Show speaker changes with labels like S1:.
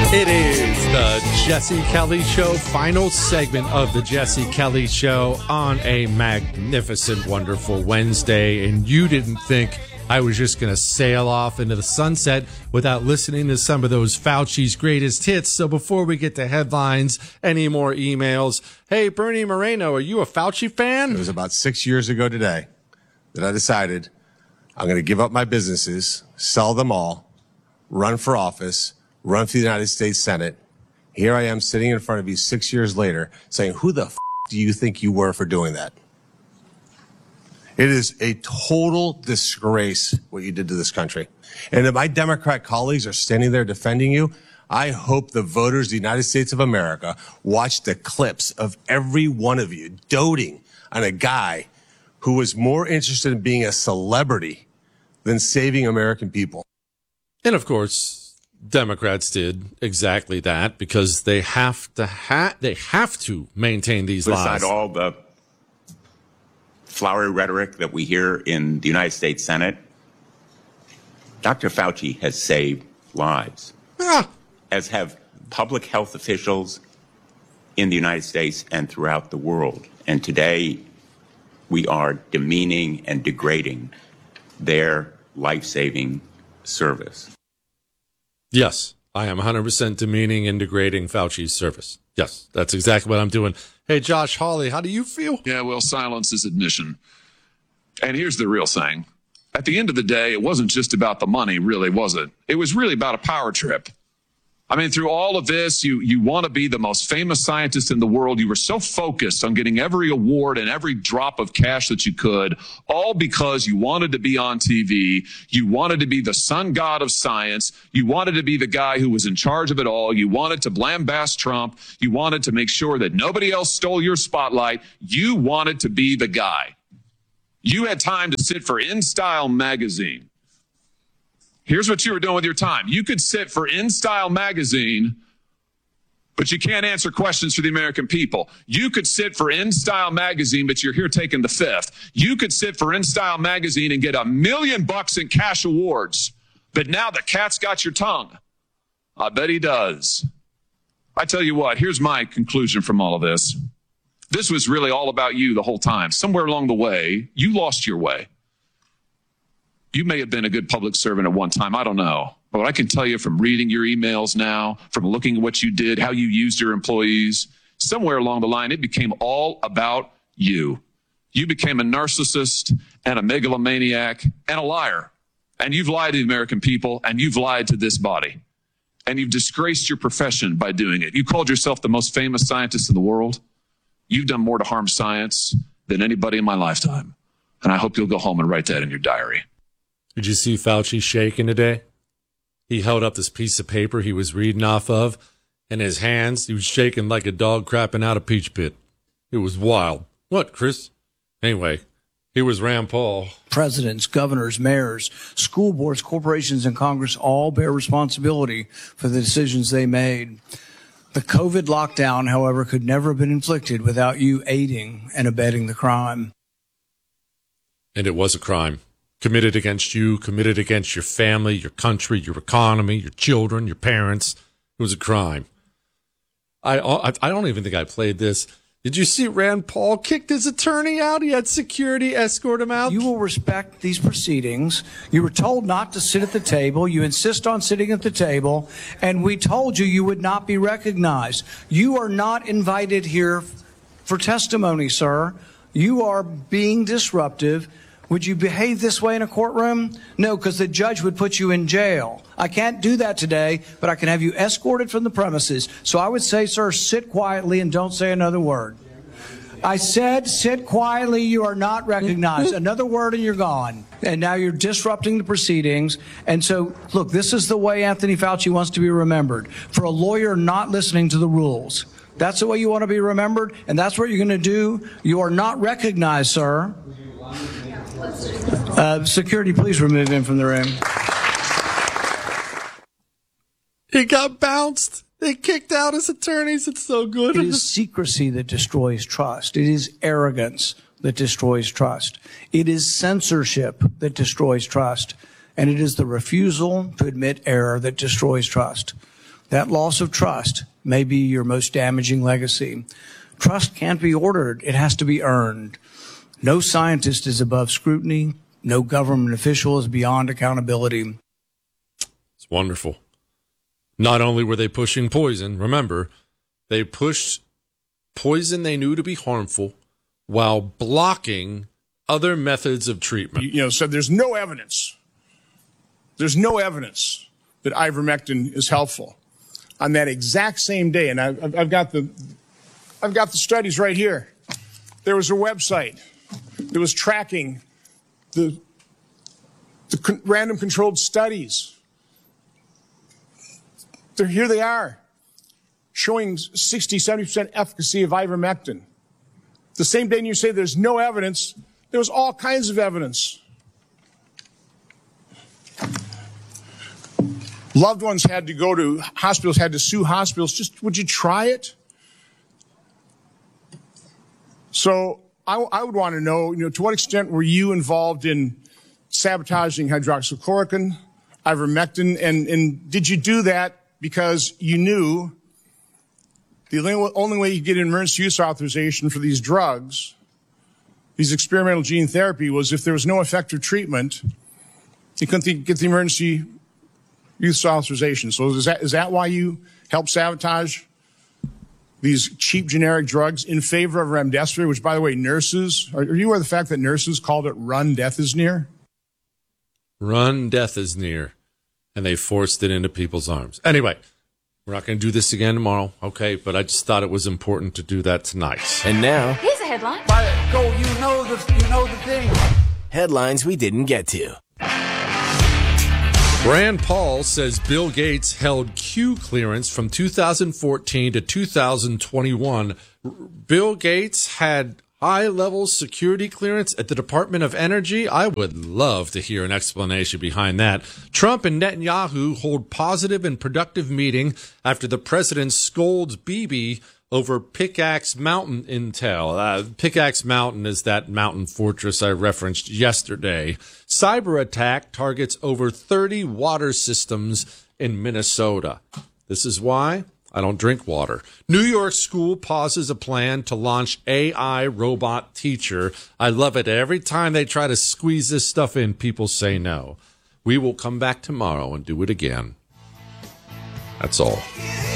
S1: It is the Jesse Kelly Show, final segment of the Jesse Kelly Show on a magnificent, wonderful Wednesday. And you didn't think I was just going to sail off into the sunset without listening to some of those Fauci's greatest hits. So before we get to headlines, any more emails? Hey, Bernie Moreno, are you a Fauci fan?
S2: It was about 6 years ago today that I decided I'm going to give up my businesses, sell them all, run for office, run for the United States Senate. Here I am sitting in front of you 6 years later saying, who the do you think you were for doing that? It is a total disgrace what you did to this country. And if my Democrat colleagues are standing there defending you, I hope the voters of the United States of America watch the clips of every one of you doting on a guy who was more interested in being a celebrity than saving American people.
S1: And of course, Democrats did exactly that because they have to maintain these lies.
S3: Beside all the flowery rhetoric that we hear in the United States Senate, Dr. Fauci has saved lives, as have public health officials in the United States and throughout the world. And today, we are demeaning and degrading their life-saving service.
S1: Yes, I am 100% demeaning and degrading Fauci's service. Yes, that's exactly what I'm doing. Hey, Josh Hawley, how do you feel?
S4: Yeah, well, silence is admission. And here's the real thing. At the end of the day, it wasn't just about the money, really, was it? It was really about a power trip. I mean, through all of this, you want to be the most famous scientist in the world. You were so focused on getting every award and every drop of cash that you could, all because you wanted to be on TV. You wanted to be the sun god of science. You wanted to be the guy who was in charge of it all. You wanted to lambast Trump. You wanted to make sure that nobody else stole your spotlight. You wanted to be the guy. You had time to sit for InStyle magazine. Here's what you were doing with your time. You could sit for InStyle magazine, but you can't answer questions for the American people. You could sit for InStyle magazine, but you're here taking the fifth. You could sit for InStyle magazine and get $1 million in cash awards, but now the cat's got your tongue. I bet he does. I tell you what, here's my conclusion from all of this. This was really all about you the whole time. Somewhere along the way, you lost your way. You may have been a good public servant at one time. I don't know. But I can tell you from reading your emails now, from looking at what you did, how you used your employees, somewhere along the line, it became all about you. You became a narcissist and a megalomaniac and a liar. And you've lied to the American people, and you've lied to this body. And you've disgraced your profession by doing it. You called yourself the most famous scientist in the world. You've done more to harm science than anybody in my lifetime. And I hope you'll go home and write that in your diary.
S1: Did you see Fauci shaking today? He held up this piece of paper he was reading off of, and his hands, he was shaking like a dog crapping out a peach pit. It was wild. What, Chris? Anyway, here was Rand Paul.
S5: Presidents, governors, mayors, school boards, corporations, and Congress all bear responsibility for the decisions they made. The COVID lockdown, however, could never have been inflicted without you aiding and abetting the crime.
S1: And it was a crime. Committed against you, committed against your family, your country, your economy, your children, your parents. It was a crime. I don't even think I played this. Did you see Rand Paul kicked his attorney out? He had security escort him out.
S5: You will respect these proceedings. You were told not to sit at the table. You insist on sitting at the table. And we told you you would not be recognized. You are not invited here for testimony, sir. You are being disruptive. Would you behave this way in a courtroom? No, because the judge would put you in jail. I can't do that today, but I can have you escorted from the premises. So I would say, sir, sit quietly and don't say another word. I said, sit quietly. You are not recognized. Another word and you're gone. And now you're disrupting the proceedings. And so, look, this is the way Anthony Fauci wants to be remembered. For a lawyer not listening to the rules. That's the way you want to be remembered, and that's what you're going to do. You are not recognized, sir. Security, please remove him from the room.
S1: He got bounced. They kicked out his attorneys. It's so good.
S5: It is secrecy that destroys trust. It is arrogance that destroys trust. It is censorship that destroys trust. And it is the refusal to admit error that destroys trust. That loss of trust may be your most damaging legacy. Trust can't be ordered. It has to be earned. No scientist is above scrutiny. No government official is beyond accountability.
S1: It's wonderful. Not only were they pushing poison, remember, they pushed poison they knew to be harmful while blocking other methods of treatment.
S6: Said there's no evidence. There's no evidence that ivermectin is helpful. On that exact same day, and I've got the studies right here. There was a website that was tracking the random controlled studies. Here they are, showing 60, 70% efficacy of ivermectin. The same day you say there's no evidence, there was all kinds of evidence. Loved ones had to go to hospitals, had to sue hospitals. Just, would you try it? So I would want to know, to what extent were you involved in sabotaging hydroxychloroquine, ivermectin, and did you do that because you knew the only way you get an emergency use authorization for these drugs, these experimental gene therapy, was if there was no effective treatment, you couldn't get the emergency use authorization. So is that why you helped sabotage these cheap generic drugs in favor of remdesivir, which, by the way, nurses, are you aware of the fact that nurses called it run, death is near?
S1: Run, death is near. And they forced it into people's arms. Anyway, we're not going to do this again tomorrow, okay? But I just thought it was important to do that tonight.
S7: And now,
S8: here's a headline.
S5: Go, you know the thing.
S7: headlines we didn't get to.
S1: Rand Paul says Bill Gates held Q clearance from 2014 to 2021. Bill Gates had high-level security clearance at the Department of Energy? I would love to hear an explanation behind that. Trump and Netanyahu hold positive and productive meeting after the president scolds Bibi over Pickaxe Mountain intel. Pickaxe Mountain is that mountain fortress I referenced yesterday. Cyber attack targets over 30 water systems in Minnesota. This is why I don't drink water. New York school pauses a plan to launch AI robot teacher. I love it. Every time they try to squeeze this stuff in, people say no. We will come back tomorrow and do it again. That's all.